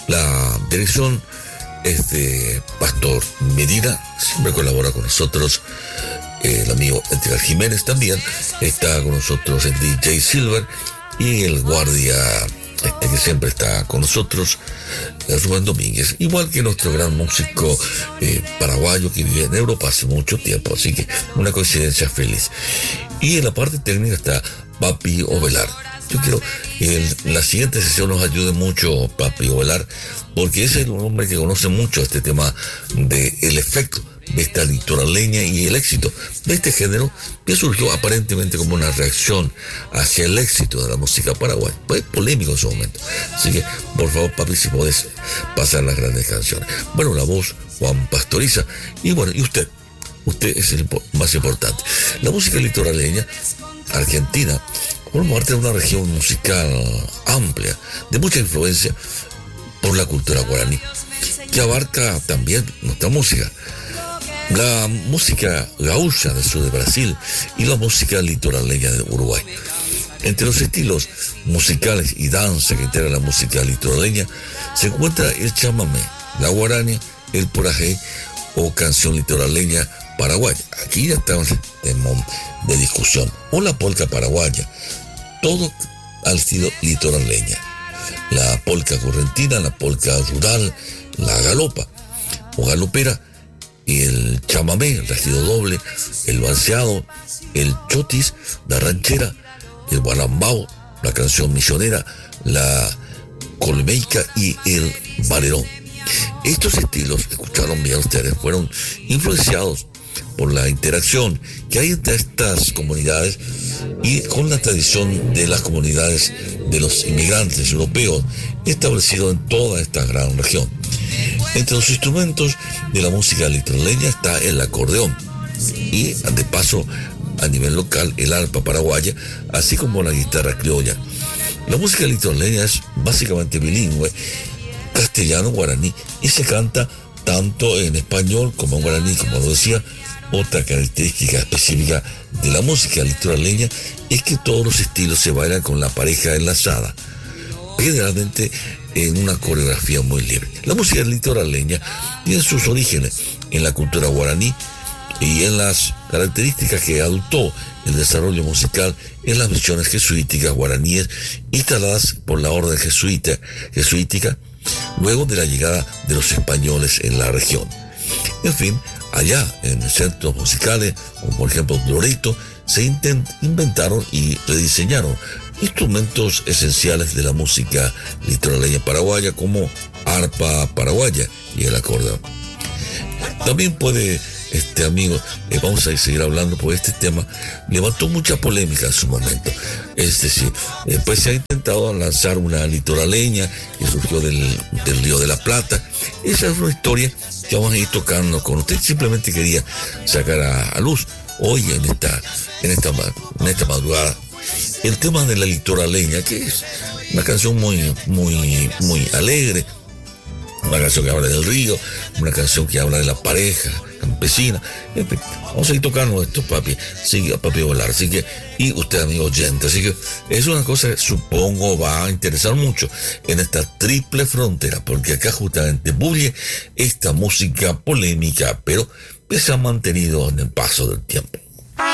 La dirección es de Pastor Medina, siempre colabora con nosotros el amigo Edgar Jiménez, también está con nosotros el DJ Silver y el guardia que siempre está con nosotros, Rubén Domínguez, igual que nuestro gran músico paraguayo que vive en Europa hace mucho tiempo, así que una coincidencia feliz. Y en la parte técnica está Papi Ovelar. Yo quiero que la siguiente sesión nos ayude mucho Papi Ovelar, porque es un hombre que conoce mucho este tema del efecto de esta litoraleña y el éxito de este género que surgió aparentemente como una reacción hacia el éxito de la música paraguaya. Fue polémico en su momento. Así que, por favor, papi, si podés pasar las grandes canciones. Bueno, la voz, Juan Pastoriza. Y bueno, y usted es el más importante. La música litoraleña argentina forma parte de una región musical amplia, de mucha influencia por la cultura guaraní, que abarca también nuestra música. La música gaúcha del sur de Brasil y la música litoraleña de Uruguay. Entre los estilos musicales y danza que integran la música litoraleña se encuentra el chamamé, la guarania, el porajé o canción litoraleña paraguaya. Aquí ya estamos de discusión. O la polca paraguaya, todo al estilo litoraleña. La polca correntina, la polca rural, la galopa o galopera, y el chamamé, el regido doble, el balseado, el chotis, la ranchera, el gualambao, la canción misionera, la colmeica y el valerón. Estos estilos, escucharon bien ustedes, fueron influenciados por la interacción que hay entre estas comunidades y con la tradición de las comunidades de los inmigrantes europeos establecidos en toda esta gran región. Entre los instrumentos de la música litoraleña está el acordeón y, de paso, a nivel local, el arpa paraguaya, así como la guitarra criolla. La música litoraleña es básicamente bilingüe, castellano-guaraní, y se canta tanto en español como en guaraní, como lo decía. Otra característica específica de la música litoraleña es que todos los estilos se bailan con la pareja enlazada, generalmente en una coreografía muy libre. La música litoraleña tiene sus orígenes en la cultura guaraní y en las características que adoptó el desarrollo musical en las misiones jesuíticas guaraníes instaladas por la orden jesuítica luego de la llegada de los españoles en la región. En fin, allá en centros musicales, como por ejemplo Loreto, se inventaron y rediseñaron instrumentos esenciales de la música litoraleña paraguaya como arpa paraguaya y el acordeón. También puede, amigo, vamos a seguir hablando porque este tema levantó mucha polémica en su momento. Es decir, pues se ha intentado lanzar una litoraleña que surgió del Río de la Plata. Esa es una historia que vamos a ir tocando con usted. Simplemente quería sacar a luz hoy en esta madrugada el tema de la litoraleña, que es una canción muy alegre, una canción que habla del río, una canción que habla de la pareja campesina. En fin, vamos a ir tocando esto, papi. Sigue, papi Ovelar. Así que, y usted, amigo oyente. Así que es una cosa que supongo va a interesar mucho en esta triple frontera, porque acá justamente bulle esta música polémica, pero que se ha mantenido en el paso del tiempo.